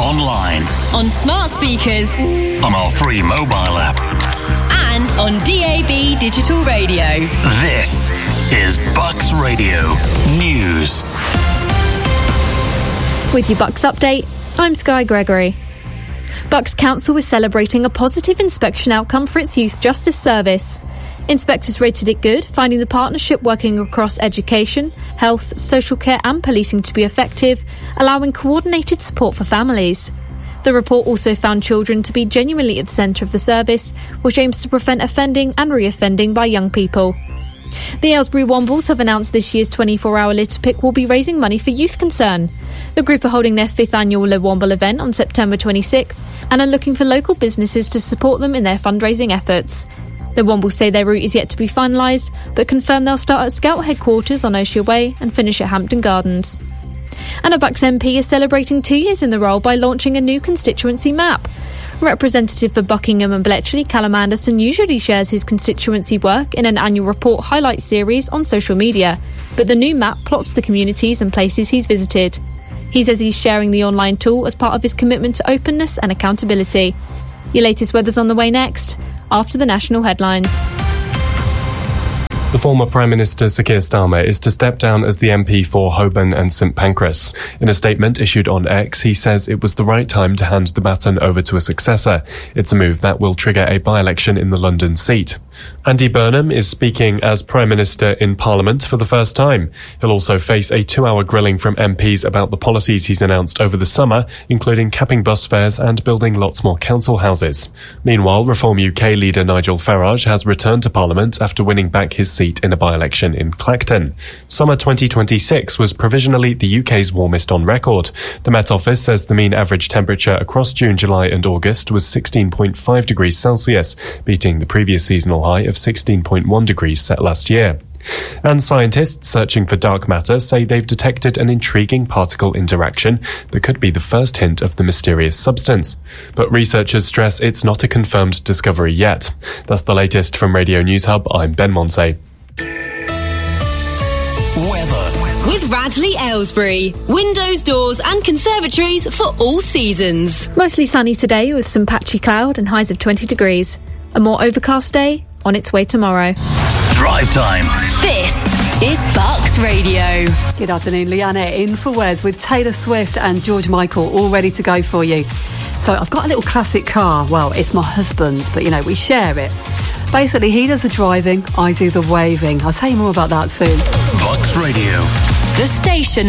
online, on smart speakers, on our free mobile app, and on DAB digital radio. This is Bucks Radio News. With your Bucks update, I'm Sky Gregory. Bucks Council is celebrating a positive inspection outcome for its Youth Justice Service. Inspectors rated it good, finding the partnership working across education, health, social care and policing to be effective, allowing coordinated support for families. The report also found children to be genuinely at the centre of the service, which aims to prevent offending and re-offending by young people. The Aylesbury Wombles have announced this year's 24-hour litter pick will be raising money for Youth Concern. The group are holding their 5th annual Le Womble event on September 26th and are looking for local businesses to support them in their fundraising efforts. The Wombles say their route is yet to be finalised, but confirm they'll start at Scout headquarters on Oshia Way and finish at Hampton Gardens. And a Bucks MP is celebrating 2 years in the role by launching a new constituency map. Representative for Buckingham and Bletchley, Callum Anderson, usually shares his constituency work in an annual report highlight series on social media, but the new map plots the communities and places he's visited. He says he's sharing the online tool as part of his commitment to openness and accountability. Your latest weather's on the way next, after the national headlines. The former Prime Minister Sir Keir Starmer is to step down as the MP for Holborn and St Pancras. In a statement issued on X, he says it was the right time to hand the baton over to a successor. It's a move that will trigger a by-election in the London seat. Andy Burnham is speaking as Prime Minister in Parliament for the first time. He'll also face a 2-hour grilling from MPs about the policies he's announced over the summer, including capping bus fares and building lots more council houses. Meanwhile, Reform UK leader Nigel Farage has returned to Parliament after winning back his seat in a by-election in Clacton. Summer 2026 was provisionally the UK's warmest on record. The Met Office says the mean average temperature across June, July and August was 16.5 degrees Celsius, beating the previous seasonal high of 16.1 degrees set last year. And scientists searching for dark matter say they've detected an intriguing particle interaction that could be the first hint of the mysterious substance. But researchers stress it's not a confirmed discovery yet. That's the latest from Radio News Hub. I'm Ben Monse. Weather. With Radley Aylesbury. Windows, doors and conservatories for all seasons. Mostly sunny today with some patchy cloud and highs of 20 degrees. A more overcast day on its way tomorrow. Drive time. This is Bucks Radio. Good afternoon, Leanna in for Wes with Taylor Swift and George Michael all ready to go for you. So I've got a little classic car. Well, it's my husband's, but we share it. Basically, he does the driving, I do the waving. I'll tell you more about that soon. Bucks Radio. The station